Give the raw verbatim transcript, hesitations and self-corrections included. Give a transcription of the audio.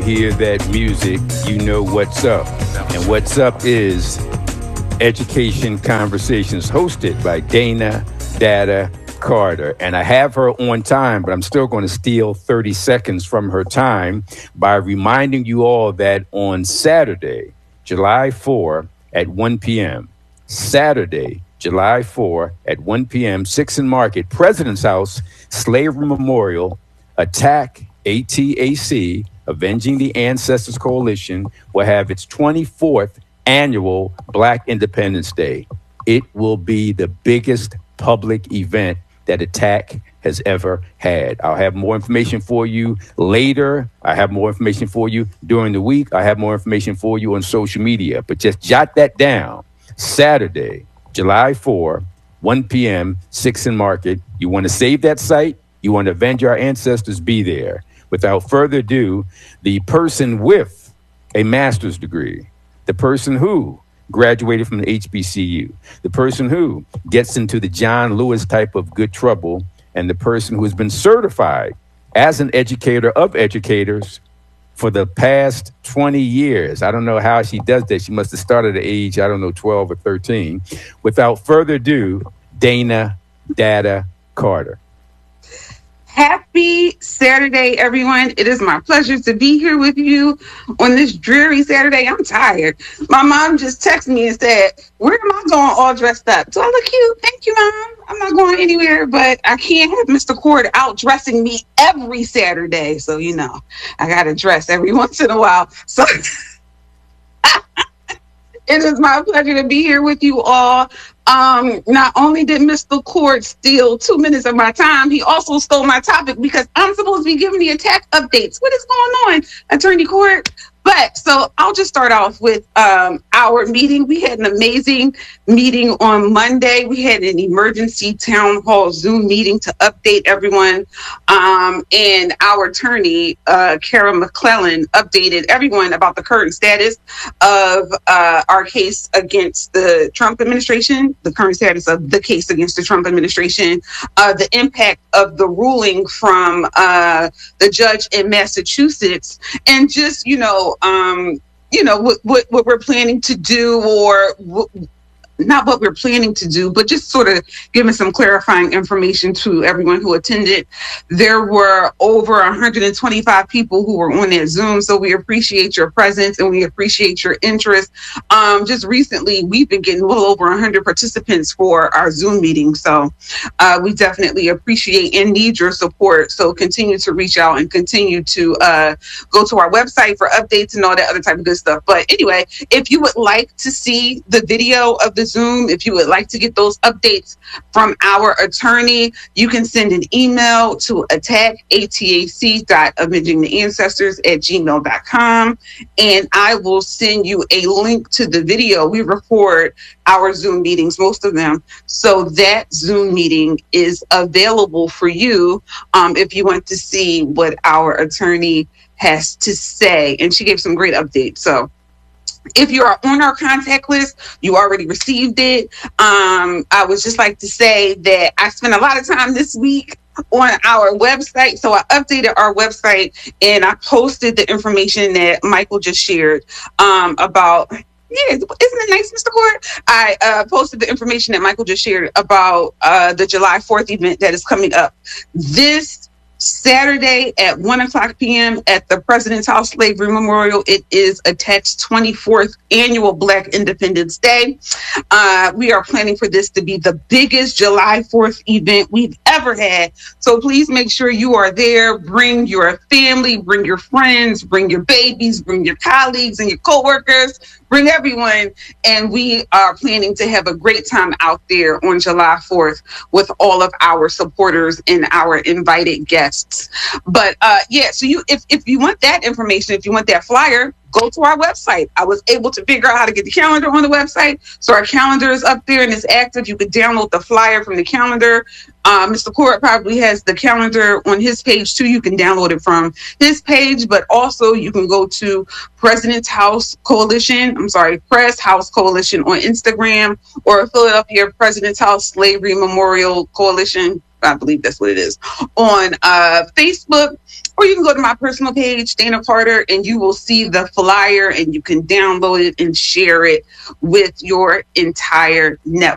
hear that music, you know what's up. And what's up is Education Conversations, hosted by Dana Data Carter. And I have her on time, but I'm still going to steal thirty seconds from her time by reminding you all that on Saturday, July fourth at one p.m., Saturday, July fourth at one p.m., sixth and Market, President's House, Slavery Memorial, Attack A T A C, Avenging the Ancestors Coalition, will have its twenty-fourth annual Black Independence Day. It will be the biggest public event that Attack has ever had. I'll have more information for you later. I have more information for you during the week. I have more information for you on social media, but just jot that down. Saturday, July fourth, one p.m., sixth and Market. You want to save that site? You want to avenge our ancestors? Be there. Without further ado, the person with a master's degree, the person who graduated from the H B C U, the person who gets into the John Lewis type of good trouble, and the person who has been certified as an educator of educators for the past twenty years. I don't know how she does that. She must have started at age, I don't know, twelve or thirteen. Without further ado, Dana Data Carter. Happy Saturday, everyone. It is my pleasure to be here with you on this dreary Saturday. I'm tired. My mom just texted me and said, where am I going all dressed up? Do I look cute? Thank you, Mom. I'm not going anywhere, but I can't have Mister Cord out dressing me every Saturday. So, you know, I got to dress every once in a while. So it is my pleasure to be here with you all. Um, not only did Mister Cord steal two minutes of my time, he also stole my topic because I'm supposed to be giving the Attack updates. What is going on, Attorney Cord? But so I'll just start off with um, our meeting. We had an amazing meeting on Monday. We had an emergency town hall Zoom meeting to update everyone. Um, and our attorney, uh, Kara McClellan, updated everyone about the current status of uh, our case against the Trump administration, the current status of the case against the Trump administration, uh, the impact of the ruling from uh, the judge in Massachusetts, and just, you know, Um, you know, what, what, what we're planning to do, or what, not what we're planning to do, but just sort of giving some clarifying information to everyone who attended. There were over one hundred twenty-five people who were on that Zoom, so we appreciate your presence and we appreciate your interest. Um, just recently, we've been getting well over one hundred participants for our Zoom meeting, so uh, we definitely appreciate and need your support. So continue to reach out and continue to uh, go to our website for updates and all that other type of good stuff. But anyway, if you would like to see the video of the Zoom, if you would like to get those updates from our attorney, you can send an email to attack atac dot avenging the ancestors at gmail dot com, and I will send you a link to the video. We record our Zoom meetings, most of them, so that Zoom meeting is available for you um, if you want to see what our attorney has to say. And she gave some great updates. So if you are on our contact list, you already received it. Um, I would just like to say that I spent a lot of time this week on our website. So I updated our website and I posted the information that Michael just shared um, about. Yeah, isn't it nice, Mister Cord? I uh, posted the information that Michael just shared about uh, the July fourth event that is coming up this Saturday at one o'clock p.m. at the President's House Slavery Memorial. It is Attack's twenty-fourth annual Black Independence Day. Uh, we are planning for this to be the biggest July fourth event we've ever had. So please make sure you are there. Bring your family, bring your friends, bring your babies, bring your colleagues and your coworkers. Bring everyone, and we are planning to have a great time out there on July fourth with all of our supporters and our invited guests. But uh, yeah, so you if, if you want that information, if you want that flyer, go to our website. I was able to figure out how to get the calendar on the website. So our calendar is up there and it's active. You could download the flyer from the calendar. Uh, Mister Cord probably has the calendar on his page too. You can download it from his page, but also you can go to President's House Coalition. I'm sorry, Press House Coalition on Instagram, or Philadelphia President's House Slavery Memorial Coalition I believe that's what it is, on uh, Facebook, or you can go to my personal page, Dana Carter, and you will see the flyer and you can download it and share it with your entire network.